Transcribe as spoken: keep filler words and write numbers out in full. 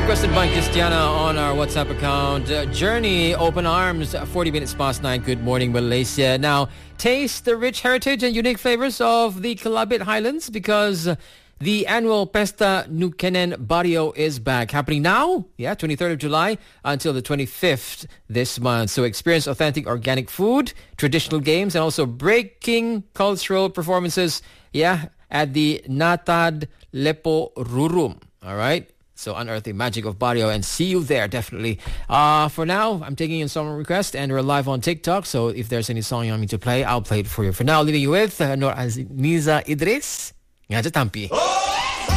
requested by Christiana on our WhatsApp account. Uh, Journey, Open Arms, forty minutes past nine. Good morning, Malaysia. Now, taste the rich heritage and unique flavors of the Kelabit Highlands because the annual Pesta Nukenan Barrio is back. Happening now, yeah, twenty-third of July until the twenty-fifth this month. So experience authentic organic food, traditional games, and also breaking cultural performances, yeah, at the Natad Lepo Rurum. All right? So unearth the magic of Barrio and see you there, definitely. Uh, for now, I'm taking in song request and we're live on TikTok. So if there's any song you want me to play, I'll play it for you. For now, leaving you with uh, Nor Azniza Idris. Nga Tampi.